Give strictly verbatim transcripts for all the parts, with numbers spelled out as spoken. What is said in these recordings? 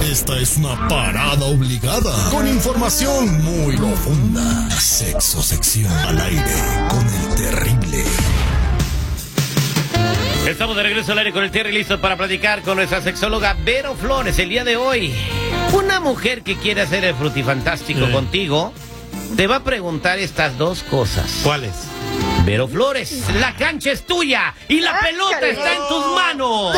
Esta es una parada obligada con información muy profunda. Sexo sección al aire con el terrible. Estamos de regreso al aire con el Terry, listos para platicar con nuestra sexóloga Vero Flores. El día de hoy, una mujer que quiere hacer el frutifantástico sí. contigo te va a preguntar estas dos cosas. ¿Cuáles? Vero Flores, la cancha es tuya y la pelota está en tus manos.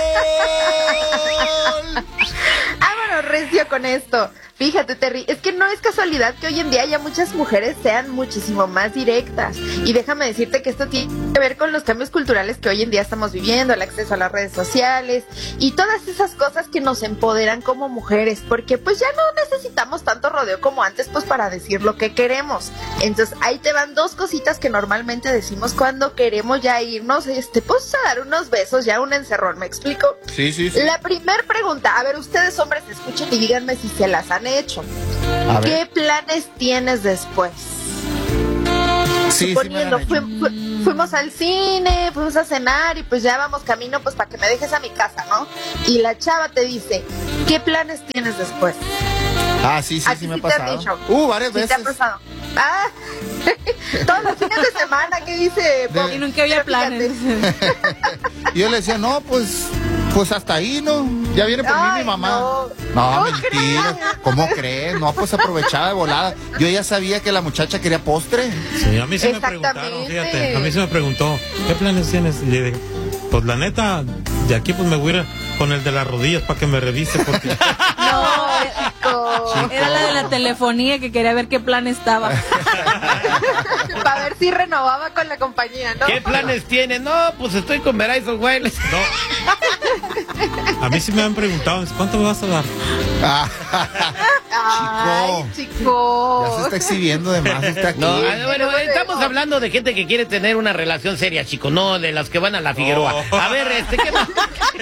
Vámonos recio con esto. Fíjate, Terry, es que no es casualidad que hoy en día ya muchas mujeres sean muchísimo más directas. Y déjame decirte que esto tiene que ver con los cambios culturales que hoy en día estamos viviendo, el acceso a las redes sociales y todas esas cosas que nos empoderan como mujeres, porque pues ya no necesitamos tanto rodeo como antes pues para decir lo que queremos. Entonces ahí te van dos cositas que normalmente decimos cuando queremos ya irnos, este, pues a dar unos besos, ya un encerrón, ¿me explico? Sí, sí, sí. La primer pregunta, a ver, ustedes hombres escuchen y díganme si se las han hecho. ¿Qué planes tienes después? Sí, Suponiendo, sí fu fu fuimos al cine, fuimos a cenar y pues ya vamos camino pues para que me dejes a mi casa, ¿no? Y la chava te dice, ¿qué planes tienes después? Ah, sí, sí, sí, sí me ha pasado. Dicho? Uh, varias ¿Sí veces. te ha pasado? Ah, todos los fines de semana, ¿qué dice? De... Y nunca había planes. Y yo le decía, no, pues, pues hasta ahí, ¿no? Ya viene por Ay, mí mi mamá. No, no mentira. ¿Cómo crees? No, pues aprovechaba de volada. Yo ya sabía que la muchacha quería postre. Sí, a mí sí me preguntaron, fíjate, a mí sí me preguntó, ¿qué planes tienes? Y le dije, pues la neta, de aquí pues me voy a ir con el de las rodillas para que me revise porque... No, chico. Era la de la telefonía que quería ver qué plan estaba. Para ver si renovaba con la compañía, ¿no? ¿Qué planes tienes? No, pues estoy con Verizon Wireless. No. A mí sí me han preguntado, ¿cuánto me vas a dar? Ay, chico. chico. Ya se está exhibiendo de más. Está aquí. No, bueno, estamos hablando de gente que quiere tener una relación seria, chico, no de las que van a la Figueroa. Oh. A ver, este, ¿qué más?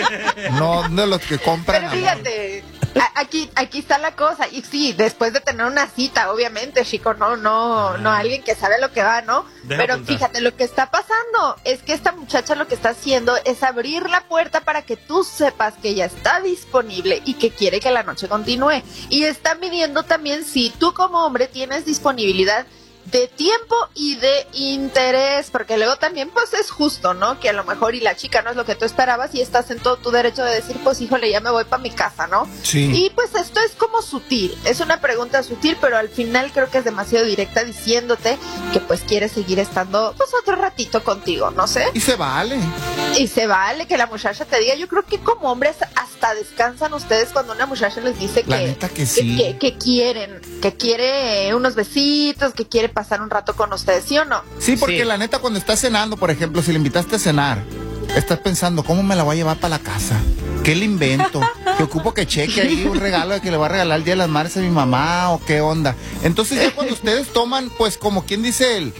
No, de los que compran. Pero fíjate, a, aquí, aquí está la cosa. Y sí, después de tener una cita, obviamente, chico, no, no, no alguien que sabe lo que va, ¿no? Deja Pero apuntar. fíjate, lo que está pasando es que esta muchacha lo que está haciendo es abrir la puerta para que tú sepas que ella está disponible y que quiere que la noche continúe. Y está midiendo también si tú como hombre tienes disponibilidad de tiempo y de interés, porque luego también pues es justo, ¿no? Que a lo mejor y la chica no es lo que tú esperabas y estás en todo tu derecho de decir, pues híjole, ya me voy para mi casa, ¿no? Sí. Y pues esto es como sutil, es una pregunta sutil, pero al final creo que es demasiado directa diciéndote que pues quiere seguir estando pues otro ratito contigo, no sé. Y se vale. Y se vale que la muchacha te diga, yo creo que como hombres hasta descansan ustedes cuando una muchacha les dice La que, neta que sí. que, que, que quieren, que quiere unos besitos, que quiere pasar un rato con ustedes, ¿sí o no? Sí, porque Sí. la neta cuando estás cenando, por ejemplo, si le invitaste a cenar, estás pensando, ¿cómo me la voy a llevar para la casa? ¿Qué le invento? ¿Que ocupo que cheque ahí un regalo de que le voy a regalar el Día de las Madres a mi mamá o qué onda? Entonces ya cuando ustedes toman, pues como quien dice el,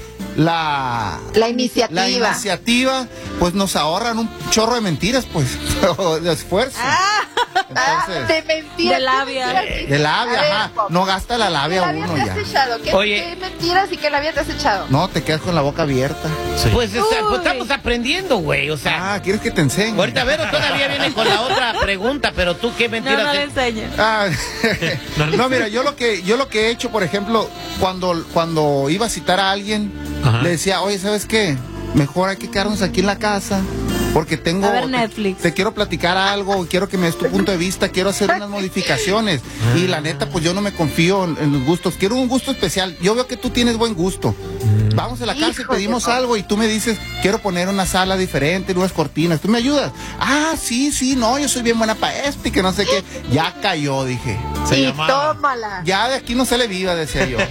la... La iniciativa. La iniciativa, pues nos ahorran un chorro de mentiras, pues, o de esfuerzo. Ah, Entonces, de mentiras. De labia. ¿Qué mentiras? de labia, A ver, ajá. Pop, No gasta la ¿qué labia labia uno te ya. has echado? ¿Qué, Oye. qué mentiras y qué labia te has echado? No, te quedas con la boca abierta. Sí. Pues, o sea, pues, Uy. estamos aprendiendo, güey, o sea. Ah, ¿quieres que te enseñe? Ahorita Vero todavía viene con la otra pregunta, pero tú qué No, mentiras. no le te- enseño. Ah, No, no. no, mira, yo lo que yo lo que he hecho, por ejemplo, cuando cuando iba a citar a alguien, Ajá. le decía, oye, ¿sabes qué? Mejor hay que quedarnos aquí en la casa, porque tengo... A ver Netflix. Te, te quiero platicar algo, quiero que me des tu punto de vista, quiero hacer unas modificaciones. Y la neta, pues yo no me confío en, en los gustos. Quiero un gusto especial. Yo veo que tú tienes buen gusto. Vamos a la casa y Híjole, pedimos no. algo y tú me dices, quiero poner una sala diferente, unas cortinas. ¿Tú me ayudas? Ah, sí, sí, no, yo soy bien buena para esto y que no sé qué. Ya cayó, dije. Se y llamaba. tómala. Ya de aquí no sale viva, decía yo.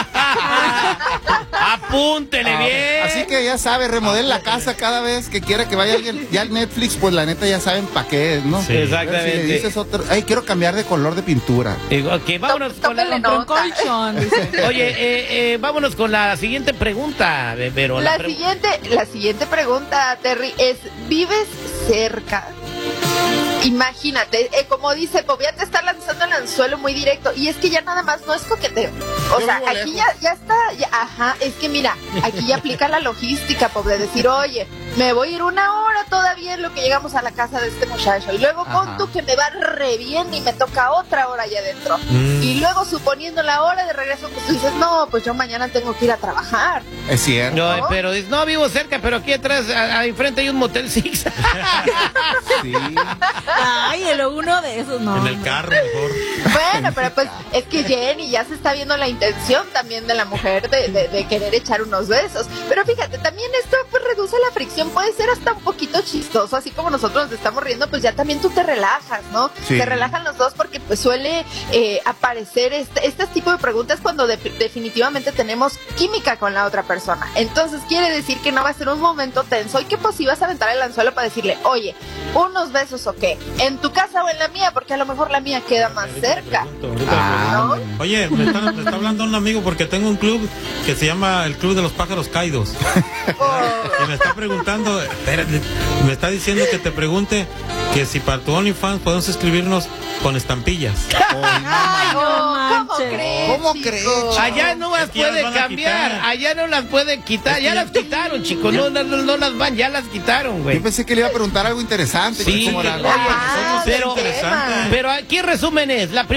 Apúntele Ah, bien. Así que ya sabe, remodela la casa cada vez que quiera que vaya alguien. Ya el Netflix, pues la neta ya saben para qué es, ¿no? Sí. Exactamente. Si le dices otro, ay, quiero cambiar de color de pintura. Eh, Ok, vámonos Tó- con la... tómele Compró un nota. colchón, dice. Oye, eh, eh, vámonos con la siguiente pregunta, Ve- Vero. La pre- siguiente, la siguiente pregunta, Terry, es, ¿vives cerca? Imagínate, eh, como dice Pop, ya te está lanzando el anzuelo muy directo. Y es que ya nada más no es coqueteo. O Yo sea, vivo aquí lejos. ya, ya está, ya- ajá, es que mira, aquí ya aplica la logística, Pop, de decir, oye, me voy a ir una hora todavía en lo que llegamos a la casa de este muchacho. Y luego pon tú que me va re bien y me toca otra hora allá adentro. Mm. Y luego suponiendo la hora de regreso, pues tú dices, no, pues yo mañana tengo que ir a trabajar. Es cierto. No, ¿no? Pero no vivo cerca, pero aquí atrás, a, a, enfrente hay un Motel Six. Sí. Ay, el uno de esos, no. En el carro mejor. Bueno, pero pues es que Jenny ya se está viendo la intención también de la mujer de, de, de querer echar unos besos. Pero fíjate, también esto pues reduce la fricción, puede ser hasta un poquito chistoso, así como nosotros nos estamos riendo, pues ya también tú te relajas, ¿no? Sí. Te relajan los dos porque pues suele eh, aparecer este, este tipo de preguntas cuando de, definitivamente tenemos química con la otra persona. Entonces quiere decir que no va a ser un momento tenso y que pues ibas a aventar el anzuelo para decirle, oye, unos besos o qué, en tu casa o en la mía, porque a lo mejor la mía queda más cerca. Ah. ¿No? Oye, me está, me está hablando un amigo porque tengo un club que se llama el Club de los Pájaros Caídos. Oh. Y me está preguntando, espérate, me está diciendo que te pregunte que si para tu OnlyFans podemos escribirnos con estampillas. Oh, Ay, no, ¿cómo crees? ¿Cómo crees? Allá no las puede cambiar, allá no las pueden quitar, ya las quitaron, chicos, no, no, no, no las van, ya las quitaron, güey. Yo pensé que le iba a preguntar algo interesante. Sí, ¿Cómo era? Oye, ah, pero, pero aquí resumen es, la